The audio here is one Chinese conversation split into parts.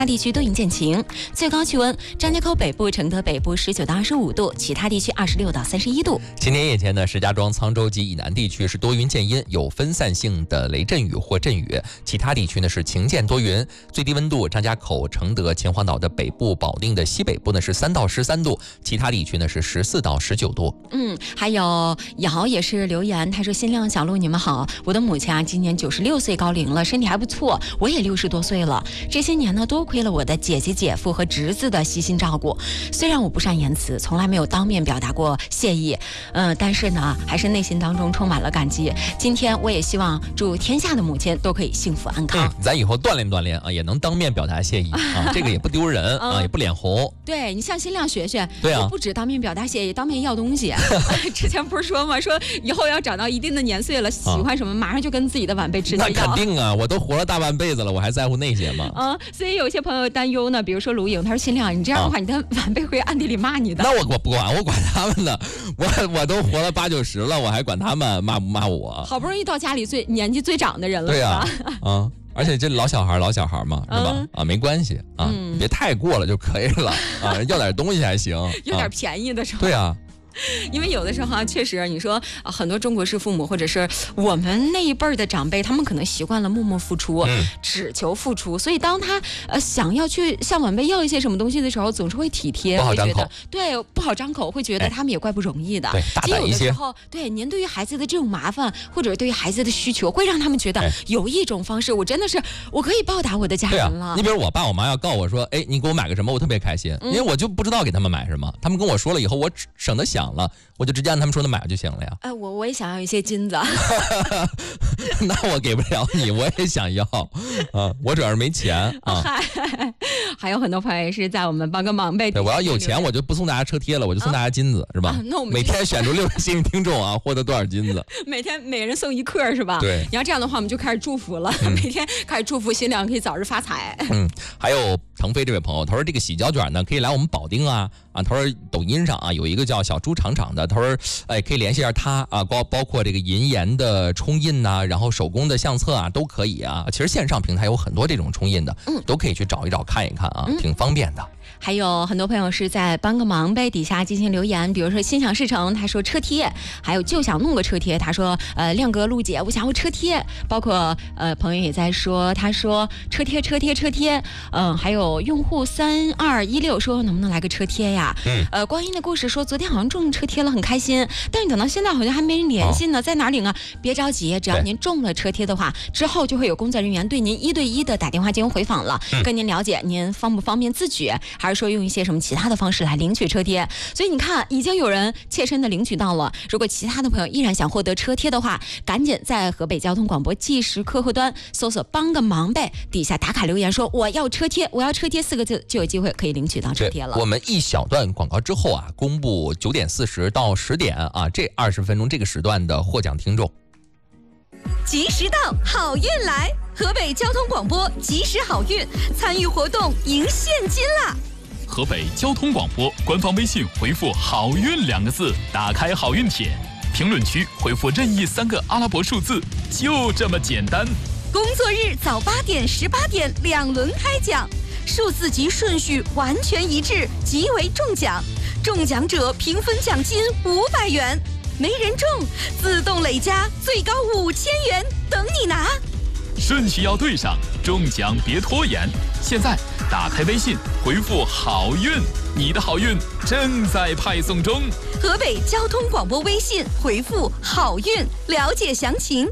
大地区多云见晴，最高气温张家口北部、承德北部19到25度，其他地区26到31度。 今天夜间呢，石家庄、沧州及以南地区是多云见阴，有分散性的雷阵雨或阵雨，其他地区呢是晴见多云。最低温度，张家口、承德、秦皇岛的北部、保定的西北部呢是3到13度，其他地区呢是14到19度。 还有瑶也是留言，他说：“新亮、小鹿，你们好，我的母亲啊，今年96岁高龄了，身体还不错，我也60多岁了。这些年呢，多亏了我的姐姐、姐夫和侄子的悉心照顾。虽然我不善言辞，从来没有当面表达过谢意，但是呢，还是内心当中充满了感激。今天我也希望祝天下的母亲都可以幸福安康。 咱以后锻炼锻炼啊，也能当面表达谢意啊，这个也不丢人啊，也不脸红。 对，你向新亮学学， 对啊， 不止当面表达谢意，当面要东西。之前不是说吗？说以后要长到一定的年岁了，喜欢什么，马上就跟自己的晚辈直接要。 那肯定啊，我都活了大半辈子了，我还在乎那些吗？ 所以有些朋友担忧呢，比如说卢颖，他说：“新亮，你这样的话，你的晚辈会暗地里骂你的。” 那我不管，我管他们呢。我都活了80、90了，我还管他们骂不骂我？ 好不容易到家里年纪最长的人了， 对啊，而且这老小孩嘛，是吧？没关系啊，别太过了就可以了啊，要点东西还行， 有点便宜的时候。 对啊。 因为有的时候确实你说很多中国式父母或者是我们那一辈儿的长辈，他们可能习惯了默默付出，只求付出，所以当他想要去向晚辈要一些什么东西的时候，总是会体贴， 不好张口， 对，不好张口，会觉得他们也怪不容易的。 对，大胆一些。 有的时候，对您对于孩子的这种麻烦，或者对于孩子的需求，会让他们觉得有一种方式，我真的是我可以报答我的家人了。 你比如我爸我妈要告我说，你给我买个什么，我特别开心，因为我就不知道给他们买什么，他们跟我说了以后，我省得想了，我就直接按他们说的买就行了呀。 我也想要一些金子。 那我给不了你，我也想要啊，我主要是没钱啊。 还有很多朋友也是在我们帮个忙呗。 对，我要有钱我就不送大家车贴了，我就送大家金子，是吧？ 那我们每天选出6位幸运听众啊，获得多少金子？ 每人送1克是吧？ 对。 你要这样的话，我们就开始祝福了，每天开始祝福新亮可以早日发财。 还有腾飞这位朋友，他说这个洗脚卷呢，可以来我们保定啊，他说抖音上啊有一个叫小猪厂长的，他说可以联系一下他啊，包括这个银盐的冲印呐，然后手工的相册啊都可以啊。其实线上平台有很多这种冲印的，都可以去找一找看一看啊，挺方便的。 还有很多朋友是在帮个忙呗底下进行留言，比如说心想事成，他说车贴，还有就想弄个车贴，他说亮哥陆姐我想要车贴，包括朋友也在说，他说车贴，还有用户3216说能不能来个车贴呀？光阴的故事说昨天好像中车贴了，很开心，但是等到现在好像还没人联系呢，在哪领啊？别着急，只要您中了车贴的话，之后就会有工作人员对您1对1的打电话进行回访了，跟您了解您方不方便自取，还是说用一些什么其他的方式来领取车贴。所以你看已经有人切身的领取到了，如果其他的朋友依然想获得车贴的话，赶紧在河北交通广播即时客户端搜索帮个忙呗，底下打卡留言说我要车贴4个字，就有机会可以领取到车贴了。 我们一小段广告之后啊，公布9点40到10点啊这20分钟这个时段的获奖听众。 及时到，好运来！河北交通广播及时好运，参与活动赢现金啦！ 河北交通广播官方微信回复好运2个字，打开好运帖，评论区回复任意3个阿拉伯数字，就这么简单。 工作日早8点、18点2轮开奖，数字及顺序完全一致，即为中奖。中奖者平分奖金500元，没人中自动累加最高5000元等你拿。 顺序要对上，中奖别拖延。现在打开微信回复好运，你的好运正在派送中。 河北交通广播微信回复好运，了解详情。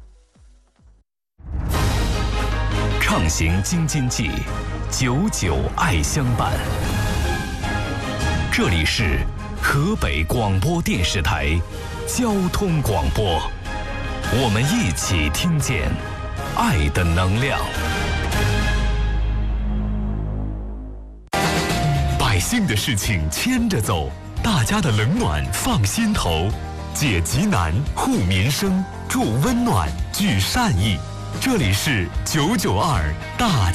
畅行京津冀，99爱相伴。这里是河北广播电视台交通广播，我们一起听见爱的能量。百姓的事情牵着走，大家的冷暖放心头，解急难护民生，助温暖聚善意。这里是992大